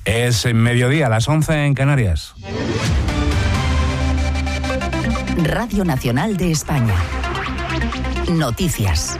Es mediodía, a las 11 en Canarias. Radio Nacional de España. Noticias.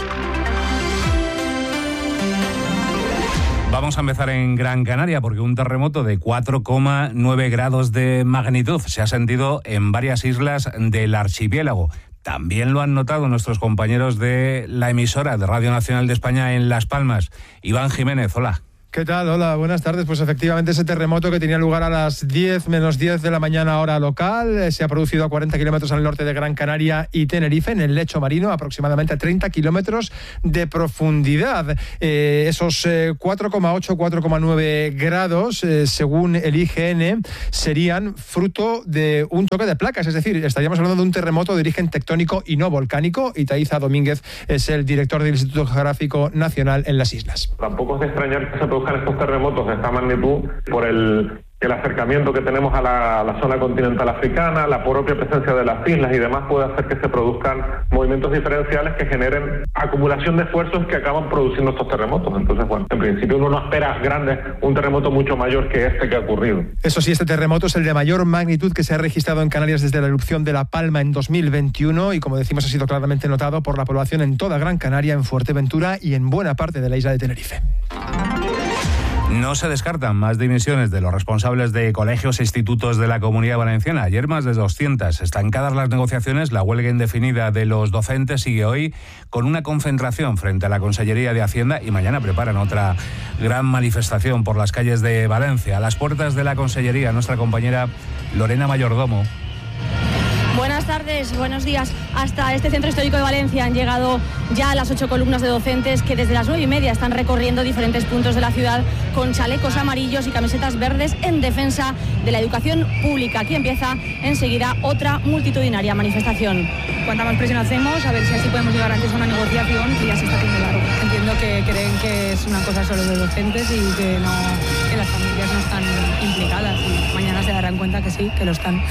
Vamos a empezar en Gran Canaria porque un terremoto de 4,9 grados de magnitud se ha sentido en varias islas del archipiélago. También lo han notado nuestros compañeros de la emisora de Radio Nacional de España en Las Palmas. Iván Jiménez, hola. ¿Qué tal? Hola, buenas tardes. Pues efectivamente ese terremoto que tenía lugar a las 10 menos 10 de la mañana hora local se ha producido a 40 kilómetros al norte de Gran Canaria y Tenerife, en el lecho marino, aproximadamente a 30 kilómetros de profundidad. Esos 4,8, 4,9 grados, según el IGN, serían fruto de un choque de placas. Es decir, estaríamos hablando de un terremoto de origen tectónico y no volcánico. Itaiza Domínguez es el director del Instituto Geográfico Nacional en las islas. Tampoco es de extrañar que se produzcan estos terremotos de esta magnitud por el acercamiento que tenemos a la zona continental africana, la propia presencia de las islas y demás puede hacer que se produzcan movimientos diferenciales que generen acumulación de esfuerzos que acaban produciendo estos terremotos. Entonces, bueno, en principio uno no espera un terremoto mucho mayor que este que ha ocurrido. Eso sí, este terremoto es el de mayor magnitud que se ha registrado en Canarias desde la erupción de La Palma en 2021 y, como decimos, ha sido claramente notado por la población en toda Gran Canaria, en Fuerteventura y en buena parte de la isla de Tenerife. No se descartan más dimisiones de los responsables de colegios e institutos de la Comunidad Valenciana. Ayer más de 200. Estancadas las negociaciones, la huelga indefinida de los docentes sigue hoy con una concentración frente a la Consellería de Hacienda y mañana preparan otra gran manifestación por las calles de Valencia. A las puertas de la Consellería, nuestra compañera Lorena Mayordomo. Buenas tardes, buenos días. Hasta este centro histórico de Valencia han llegado ya las 8 columnas de docentes que desde las 9:30 están recorriendo diferentes puntos de la ciudad con chalecos amarillos y camisetas verdes en defensa de la educación pública. Aquí empieza enseguida otra multitudinaria manifestación. Cuanta más presión hacemos, a ver si así podemos llegar antes a una negociación y ya se está haciendo largo. Entiendo que creen que es una cosa solo de docentes y que las familias no están implicadas y mañana se darán cuenta que sí, que lo están.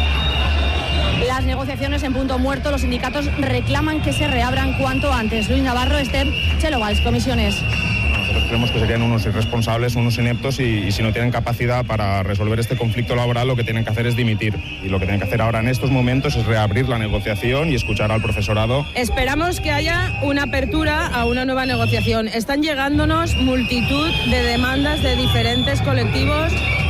Las negociaciones en punto muerto, los sindicatos reclaman que se reabran cuanto antes. Luis Navarro, Esther, Chelo Valls, Comisiones. Nosotros creemos que serían unos irresponsables, unos ineptos y si no tienen capacidad para resolver este conflicto laboral, lo que tienen que hacer es dimitir. Y lo que tienen que hacer ahora en estos momentos es reabrir la negociación y escuchar al profesorado. Esperamos que haya una apertura a una nueva negociación. Están llegándonos multitud de demandas de diferentes colectivos.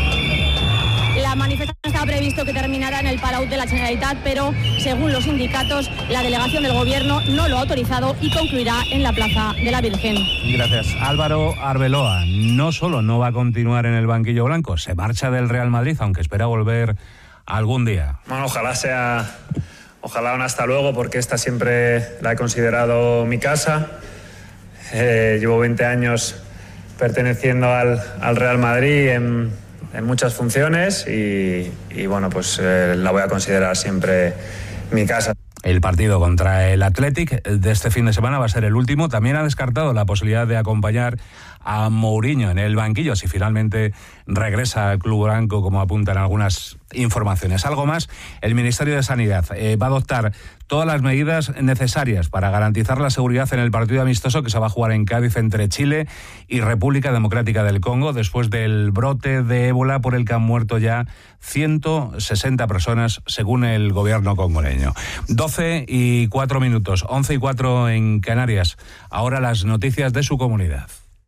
La manifestación estaba previsto que terminara en el Palau de la Generalitat, pero según los sindicatos, la delegación del Gobierno no lo ha autorizado y concluirá en la Plaza de la Virgen. Gracias. Álvaro Arbeloa no solo no va a continuar en el banquillo blanco, se marcha del Real Madrid, aunque espera volver algún día. Bueno, ojalá un hasta luego, porque esta siempre la he considerado mi casa. Llevo 20 años perteneciendo al Real Madrid en muchas funciones y bueno, pues la voy a considerar siempre mi casa. El partido contra el Athletic de este fin de semana va a ser el último. También ha descartado la posibilidad de acompañar a Mourinho en el banquillo si finalmente regresa al club blanco, como apuntan algunas informaciones. Algo más, el Ministerio de Sanidad va a adoptar todas las medidas necesarias para garantizar la seguridad en el partido amistoso que se va a jugar en Cádiz entre Chile y República Democrática del Congo después del brote de ébola por el que han muerto ya 160 personas según el gobierno congoleño. 12:04, 11:04 en Canarias. Ahora las noticias de su comunidad.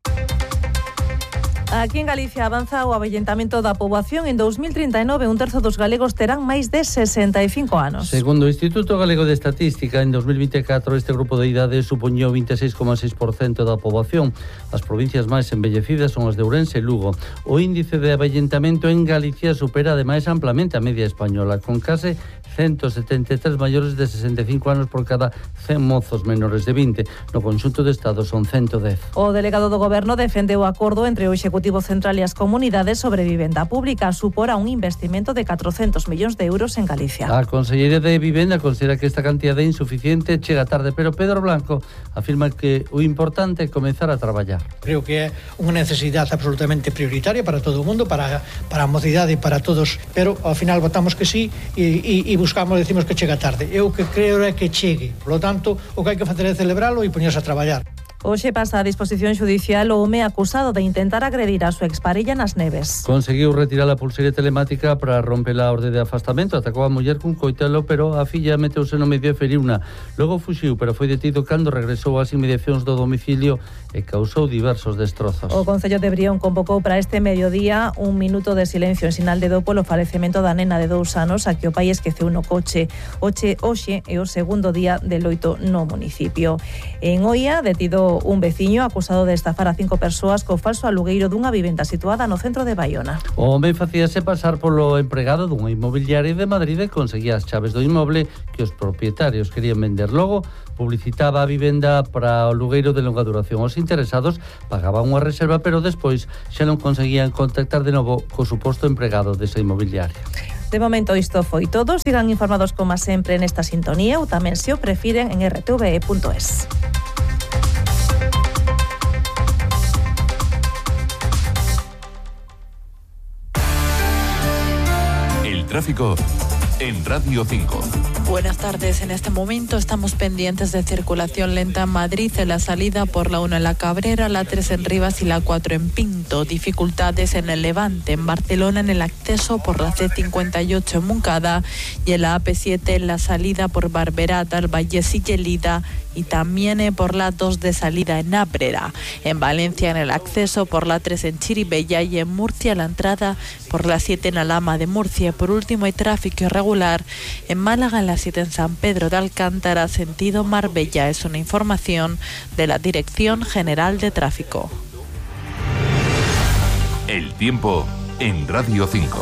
Aquí en Galicia avanza o avellentamento da poboación. En 2039 un terzo dos galegos terán máis de 65 anos. Segundo o Instituto Galego de Estatística, en 2024 este grupo de idade supoñó 26,6% da poboación. As provincias máis envellecidas son as de Ourense e Lugo. O índice de avellentamento en Galicia supera ademais amplamente a media española, con case 173 maiores de 65 anos por cada 100 mozos menores de 20. No conxunto do Estado son 110. O delegado do Goberno defende o acordo entre o Executivo Central e as comunidades sobre vivenda pública. Supora un investimento de 400 millóns de euros en Galicia. A Consellería de Vivenda considera que esta cantidad é insuficiente, chega tarde, pero Pedro Blanco afirma que o importante é comezar a traballar. Creo que é unha necesidade absolutamente prioritaria para todo o mundo, para a mocidade e para todos, pero ao final votamos que sí e buscamos, decimos que chega tarde. Eu que creo é que chegue. Por lo tanto, o que hai que facer é celebralo e poñerse a traballar. Hoxe pasa a disposición xudicial o home acusado de intentar agredir a súa exparella nas Neves. Conseguiu retirar a pulseira telemática para romper a orde de afastamento. Atacou a muller cun coitelo, pero a filla meteuse no medio e feriuna. Logo fuxiu, pero foi detido cando regresou ás inmediacións do domicilio e causou diversos destrozos. O Concello de Brión convocou para este mediodía un minuto de silencio en sinal de do polo falecemento da nena de 2 anos a que o pai esqueceu no coche. Hoxe é o segundo día de loito no municipio. En Oia, detido un veciño acusado de estafar a 5 persoas co falso alugueiro dunha vivenda situada no centro de Baiona. O home facíase pasar polo empregado dunha inmobiliaria de Madrid e conseguía as chaves do inmoble que os propietarios querían vender. Logo, publicitaba a vivenda para o alugueiro de longa duración. Os interesados pagaban unha reserva, pero despois xa non conseguían contactar de novo co suposto empregado desa inmobiliaria. De momento isto foi todo. Sigan informados como sempre nesta sintonía ou tamén se o prefiren en rtve.es. Tráfico en Radio 5. Buenas tardes. En este momento estamos pendientes de circulación lenta en Madrid, en la salida por la 1 en la Cabrera, la 3 en Rivas y la 4 en Pinto. Dificultades en el Levante, en Barcelona en el acceso por la C58 en Moncada y en la AP7 en la salida por Barberata, el Vallés y Gelida, y también por la 2 de salida en Ábrera. En Valencia en el acceso por la 3 en Chiribella y en Murcia la entrada por la 7 en Alhama de Murcia. Por último hay tráfico irregular en Málaga en la 7 en San Pedro de Alcántara sentido Marbella. Es una información de la Dirección General de Tráfico. El tiempo en Radio 5.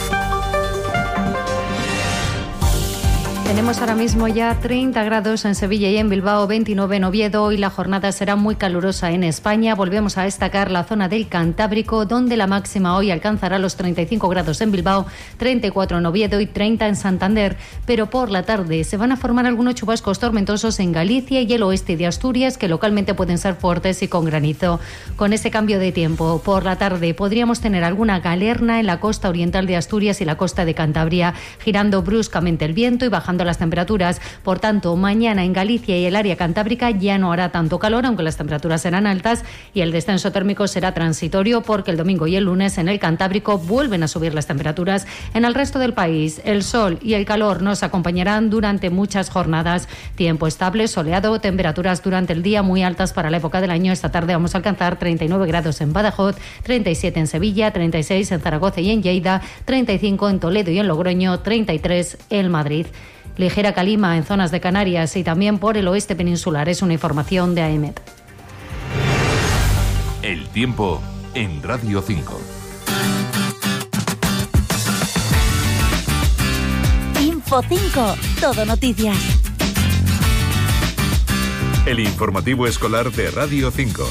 Tenemos ahora mismo ya 30 grados en Sevilla y en Bilbao, 29 en Oviedo. Hoy la jornada será muy calurosa en España. Volvemos a destacar la zona del Cantábrico, donde la máxima hoy alcanzará los 35 grados en Bilbao, 34 en Oviedo y 30 en Santander. Pero por la tarde se van a formar algunos chubascos tormentosos en Galicia y el oeste de Asturias, que localmente pueden ser fuertes y con granizo. Con ese cambio de tiempo, por la tarde podríamos tener alguna galerna en la costa oriental de Asturias y la costa de Cantabria, girando bruscamente el viento y bajando las temperaturas. Por tanto, mañana en Galicia y el área cantábrica ya no hará tanto calor, aunque las temperaturas serán altas, y el descenso térmico será transitorio, porque el domingo y el lunes en el Cantábrico vuelven a subir las temperaturas. En el resto del país, el sol y el calor nos acompañarán durante muchas jornadas. Tiempo estable, soleado, temperaturas durante el día muy altas para la época del año. Esta tarde vamos a alcanzar 39 grados en Badajoz, 37 en Sevilla, 36 en Zaragoza y en Lleida, 35 en Toledo y en Logroño, 33 en Madrid. Ligera calima en zonas de Canarias y también por el oeste peninsular. Es una información de AEMET. El tiempo en Radio 5. Info 5, todo noticias. El informativo escolar de Radio 5.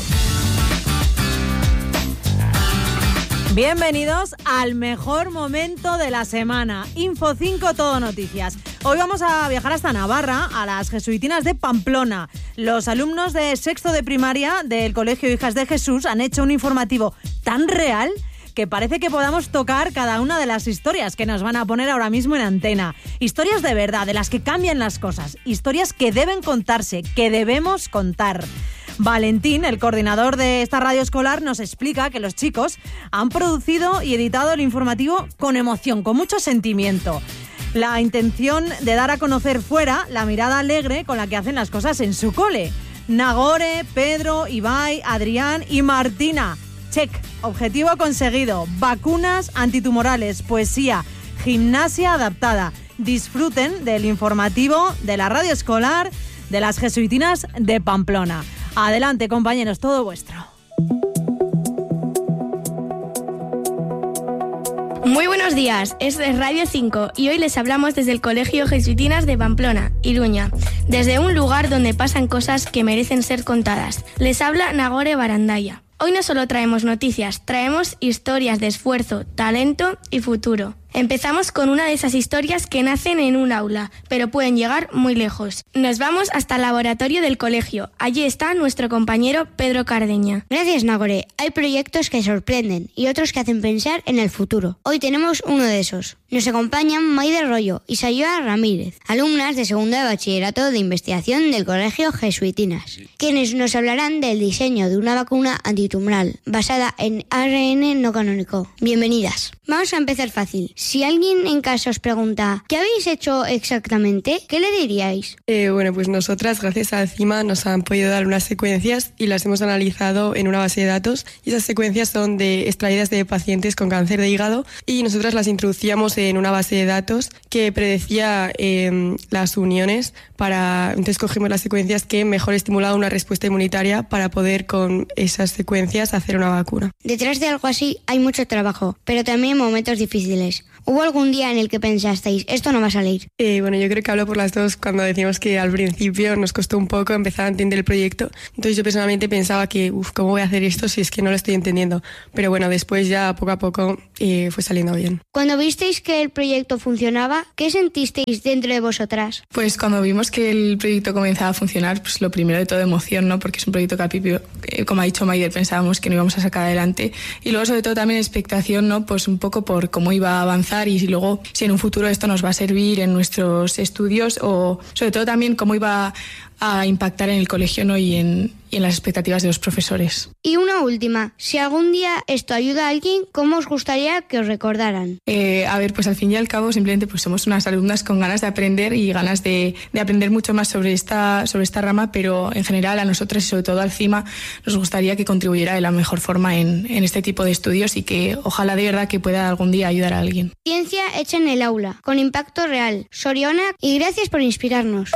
Bienvenidos al mejor momento de la semana. Info 5, todo noticias. Hoy vamos a viajar hasta Navarra, a las jesuitinas de Pamplona. Los alumnos de sexto de primaria del Colegio Hijas de Jesús han hecho un informativo tan real que parece que podamos tocar cada una de las historias que nos van a poner ahora mismo en antena. Historias de verdad, de las que cambian las cosas. Historias que deben contarse, que debemos contar. Valentín, el coordinador de esta radio escolar, nos explica que los chicos han producido y editado el informativo con emoción, con mucho sentimiento. La intención de dar a conocer fuera la mirada alegre con la que hacen las cosas en su cole. Nagore, Pedro, Ibai, Adrián y Martina. Check, objetivo conseguido. Vacunas antitumorales, poesía, gimnasia adaptada. Disfruten del informativo de la radio escolar de las jesuitinas de Pamplona. Adelante, compañeros, todo vuestro. Muy buenos días, esto es Radio 5 y hoy les hablamos desde el Colegio Jesuitinas de Pamplona, Iruña, desde un lugar donde pasan cosas que merecen ser contadas. Les habla Nagore Barandaya. Hoy no solo traemos noticias, traemos historias de esfuerzo, talento y futuro. Empezamos con una de esas historias que nacen en un aula, pero pueden llegar muy lejos. Nos vamos hasta el laboratorio del colegio. Allí está nuestro compañero Pedro Cardeña. Gracias, Nagore. Hay proyectos que sorprenden y otros que hacen pensar en el futuro. Hoy tenemos uno de esos. Nos acompañan Maider Rollo y Sayoa Ramírez, alumnas de segundo de bachillerato de investigación del Colegio Jesuitinas, quienes nos hablarán del diseño de una vacuna antitumoral basada en ARN no canónico. Bienvenidas. Vamos a empezar fácil. Si alguien en casa os pregunta ¿qué habéis hecho exactamente? ¿Qué le diríais? Bueno, pues nosotras, gracias a CIMA, nos han podido dar unas secuencias y las hemos analizado en una base de datos. Y esas secuencias son extraídas de pacientes con cáncer de hígado y nosotras las introducíamos en una base de datos que predecía las uniones. Entonces cogimos las secuencias que mejor estimulaban una respuesta inmunitaria para poder con esas secuencias hacer una vacuna. Detrás de algo así hay mucho trabajo, pero también momentos difíciles. ¿Hubo algún día en el que pensasteis, esto no va a salir? Bueno, yo creo que hablo por las dos cuando decimos que al principio nos costó un poco empezar a entender el proyecto. Entonces yo personalmente pensaba que, ¿cómo voy a hacer esto si es que no lo estoy entendiendo? Pero bueno, después ya poco a poco fue saliendo bien. Cuando visteis que el proyecto funcionaba, ¿qué sentisteis dentro de vosotras? Pues cuando vimos que el proyecto comenzaba a funcionar, pues lo primero de todo emoción, ¿no? Porque es un proyecto que al principio, como ha dicho Maider, pensábamos que no íbamos a sacar adelante. Y luego sobre todo también expectación, ¿no? Pues un poco por cómo iba a avanzar y luego si en un futuro esto nos va a servir en nuestros estudios o sobre todo también cómo iba a impactar en el colegio, ¿no? y en las expectativas de los profesores. Y una última, si algún día esto ayuda a alguien, ¿cómo os gustaría que os recordaran? Pues al fin y al cabo simplemente pues somos unas alumnas con ganas de aprender y ganas de aprender mucho más sobre esta rama, pero en general a nosotras y sobre todo al CIMA nos gustaría que contribuyera de la mejor forma en este tipo de estudios y que ojalá de verdad que pueda algún día ayudar a alguien. Ciencia hecha en el aula, con impacto real. Soriona, y gracias por inspirarnos.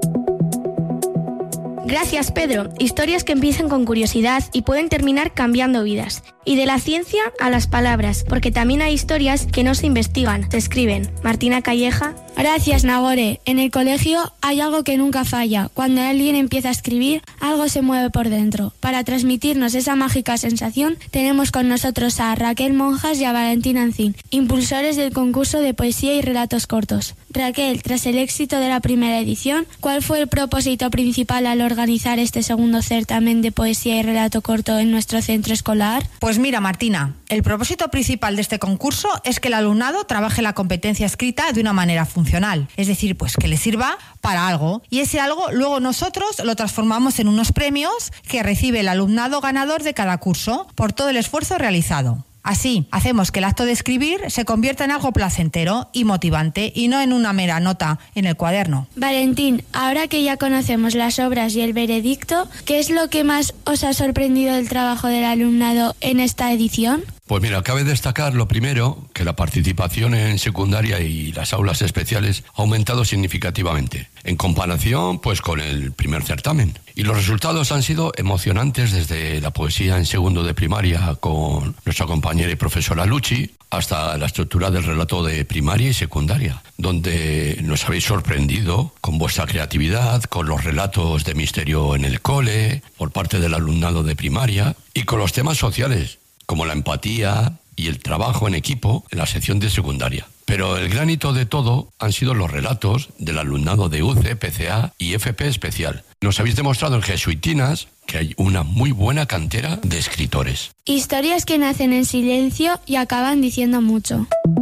Gracias, Pedro. Historias que empiezan con curiosidad y pueden terminar cambiando vidas. Y de la ciencia a las palabras, porque también hay historias que no se investigan, se escriben. Martina Calleja. Gracias, Nagore. En el colegio hay algo que nunca falla. Cuando alguien empieza a escribir, algo se mueve por dentro. Para transmitirnos esa mágica sensación, tenemos con nosotros a Raquel Monjas y a Valentín Ancín, impulsores del concurso de poesía y relatos cortos. Raquel, tras el éxito de la primera edición, ¿cuál fue el propósito principal al organizar este segundo certamen de poesía y relato corto en nuestro centro escolar? Pues mira, Martina, el propósito principal de este concurso es que el alumnado trabaje la competencia escrita de una manera funcional, es decir, pues que le sirva para algo, y ese algo luego nosotros lo transformamos en unos premios que recibe el alumnado ganador de cada curso por todo el esfuerzo realizado. Así, hacemos que el acto de escribir se convierta en algo placentero y motivante y no en una mera nota en el cuaderno. Valentín, ahora que ya conocemos las obras y el veredicto, ¿qué es lo que más os ha sorprendido del trabajo del alumnado en esta edición? Pues mira, cabe destacar lo primero, que la participación en secundaria y las aulas especiales ha aumentado significativamente, en comparación pues con el primer certamen. Y los resultados han sido emocionantes desde la poesía en segundo de primaria con nuestra compañera y profesora Luchi, hasta la estructura del relato de primaria y secundaria, donde nos habéis sorprendido con vuestra creatividad, con los relatos de misterio en el cole, por parte del alumnado de primaria, y con los temas sociales, como la empatía y el trabajo en equipo en la sección de secundaria. Pero el gran hito de todo han sido los relatos del alumnado de UCE, PCA y FP especial. Nos habéis demostrado en Jesuitinas que hay una muy buena cantera de escritores. Historias que nacen en silencio y acaban diciendo mucho.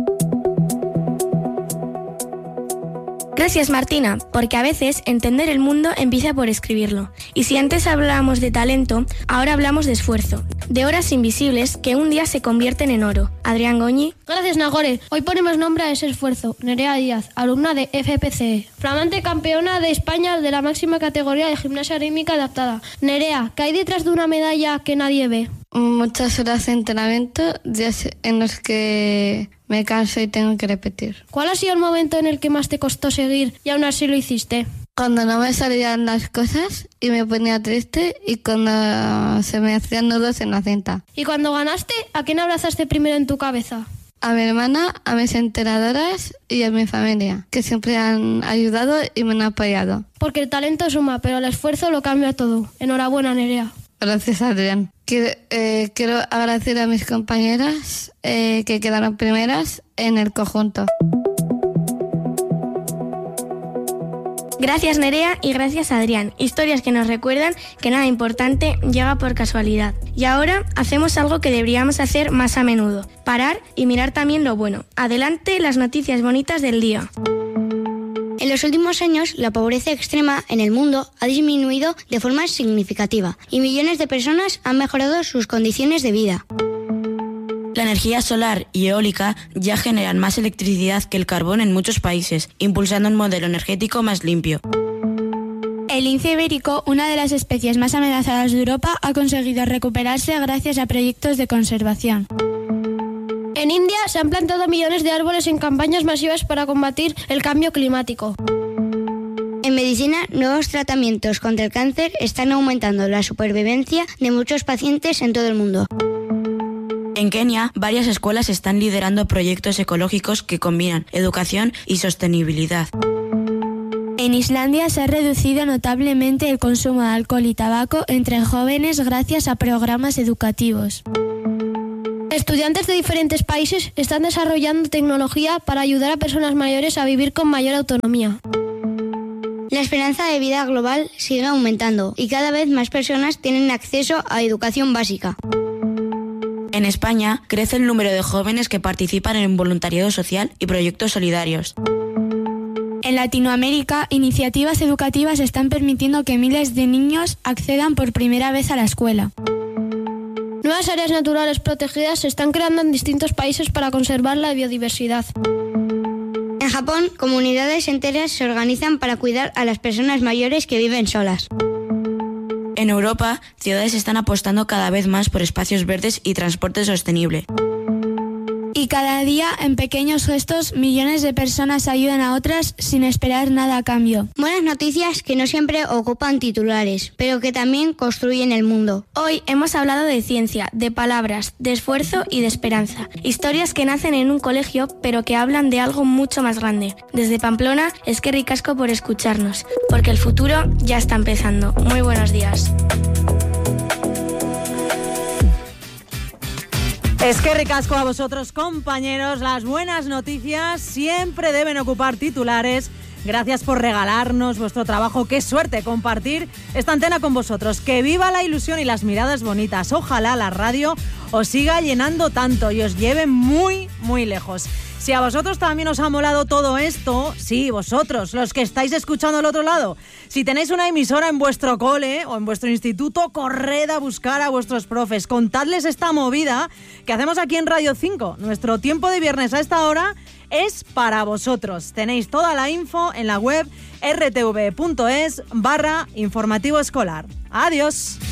Gracias, Martina, porque a veces entender el mundo empieza por escribirlo. Y si antes hablábamos de talento, ahora hablamos de esfuerzo, de horas invisibles que un día se convierten en oro. Adrián Goñi. Gracias, Nagore. Hoy ponemos nombre a ese esfuerzo. Nerea Díaz, alumna de FPCE, flamante campeona de España de la máxima categoría de gimnasia rítmica adaptada. Nerea, ¿qué hay detrás de una medalla que nadie ve? Muchas horas de entrenamiento, días en los que me canso y tengo que repetir. ¿Cuál ha sido el momento en el que más te costó seguir y aún así lo hiciste? Cuando no me salían las cosas y me ponía triste, y cuando se me hacían nudos en la cinta. ¿Y cuando ganaste, a quién abrazaste primero en tu cabeza? A mi hermana, a mis entrenadoras y a mi familia, que siempre han ayudado y me han apoyado. Porque el talento suma, pero el esfuerzo lo cambia todo. Enhorabuena, Nerea. Gracias, Adrián. Quiero agradecer a mis compañeras que quedaron primeras en el conjunto. Gracias Nerea y gracias Adrián. Historias que nos recuerdan que nada importante llega por casualidad. Y ahora hacemos algo que deberíamos hacer más a menudo. Parar y mirar también lo bueno. Adelante las noticias bonitas del día. En los últimos años, la pobreza extrema en el mundo ha disminuido de forma significativa y millones de personas han mejorado sus condiciones de vida. La energía solar y eólica ya generan más electricidad que el carbón en muchos países, impulsando un modelo energético más limpio. El lince ibérico, una de las especies más amenazadas de Europa, ha conseguido recuperarse gracias a proyectos de conservación. En India se han plantado millones de árboles en campañas masivas para combatir el cambio climático. En medicina, nuevos tratamientos contra el cáncer están aumentando la supervivencia de muchos pacientes en todo el mundo. En Kenia, varias escuelas están liderando proyectos ecológicos que combinan educación y sostenibilidad. En Islandia se ha reducido notablemente el consumo de alcohol y tabaco entre jóvenes gracias a programas educativos. Estudiantes de diferentes países están desarrollando tecnología para ayudar a personas mayores a vivir con mayor autonomía. La esperanza de vida global sigue aumentando y cada vez más personas tienen acceso a educación básica. En España, crece el número de jóvenes que participan en voluntariado social y proyectos solidarios. En Latinoamérica, iniciativas educativas están permitiendo que miles de niños accedan por primera vez a la escuela. Nuevas áreas naturales protegidas se están creando en distintos países para conservar la biodiversidad. En Japón, comunidades enteras se organizan para cuidar a las personas mayores que viven solas. En Europa, ciudades están apostando cada vez más por espacios verdes y transporte sostenible. Y cada día, en pequeños gestos, millones de personas ayudan a otras sin esperar nada a cambio. Buenas noticias que no siempre ocupan titulares, pero que también construyen el mundo. Hoy hemos hablado de ciencia, de palabras, de esfuerzo y de esperanza. Historias que nacen en un colegio, pero que hablan de algo mucho más grande. Desde Pamplona, eskerrik asko por escucharnos, porque el futuro ya está empezando. Muy buenos días. Eskerrik asko a vosotros, compañeros. Las buenas noticias siempre deben ocupar titulares. Gracias por regalarnos vuestro trabajo. Qué suerte compartir esta antena con vosotros. Que viva la ilusión y las miradas bonitas. Ojalá la radio os siga llenando tanto y os lleve muy, muy lejos. Si a vosotros también os ha molado todo esto, sí, vosotros, los que estáis escuchando al otro lado, si tenéis una emisora en vuestro cole o en vuestro instituto, corred a buscar a vuestros profes, contadles esta movida que hacemos aquí en Radio 5. Nuestro tiempo de viernes a esta hora es para vosotros. Tenéis toda la info en la web rtv.es/informativo escolar. Adiós.